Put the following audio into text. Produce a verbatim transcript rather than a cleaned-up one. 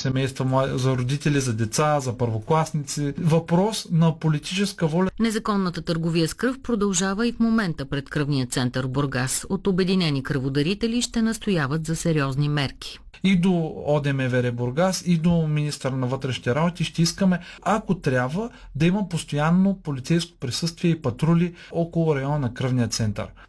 семейства, за родители, за деца, за първокласници. Въпрос на политическа воля. Незаконната търговия с кръв продължава и в момента пред кръвния център в Бургас. От обединени кръводарители ще настояват за сериозни мерки. И до ОДМВР Бургас, и до министър на вътрешните работи ще искаме, ако трябва, да има постоянно полицейско присъствие и патрули около района на кръвния център.